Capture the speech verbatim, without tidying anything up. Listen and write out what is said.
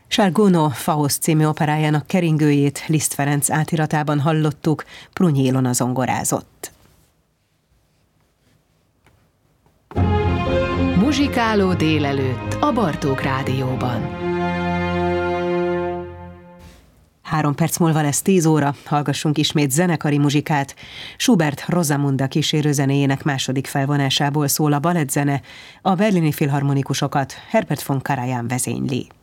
Charles Gounod Faust című operájának keringőjét Liszt Ferenc átiratában hallottuk, Prunyi Ilona zongorázott. Muzsikáló délelőtt a Bartók Rádióban. Három perc múlva lesz tíz óra, hallgassunk ismét zenekari muzsikát. Schubert Rosamunde kísérőzenéjének második felvonásából szól a balettzene, a berlini filharmonikusokat Herbert von Karajan vezényli.